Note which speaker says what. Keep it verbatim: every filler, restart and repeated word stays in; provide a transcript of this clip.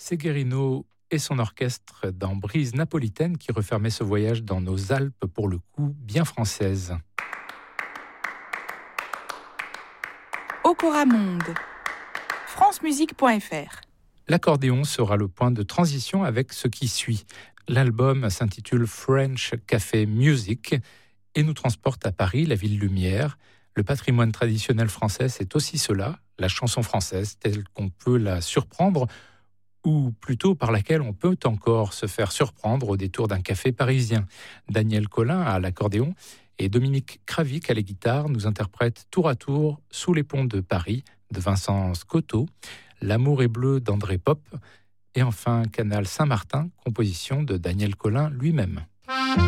Speaker 1: Severino et son orchestre dans Brise napolitaine qui refermait ce voyage dans nos Alpes pour le coup bien française.
Speaker 2: Okora Monde, francemusique point f r.
Speaker 1: L'accordéon sera le point de transition avec ce qui suit. L'album s'intitule French Café Music et nous transporte à Paris, la ville lumière. Le patrimoine traditionnel français, c'est aussi cela, la chanson française telle qu'on peut la surprendre, ou plutôt par laquelle on peut encore se faire surprendre au détour d'un café parisien. Daniel Colin à l'accordéon et Dominique Kravic à la guitare nous interprètent tour à tour Sous les ponts de Paris de Vincent Scotto, L'amour est bleu d'André Pop et enfin Canal Saint-Martin, composition de Daniel Colin lui-même.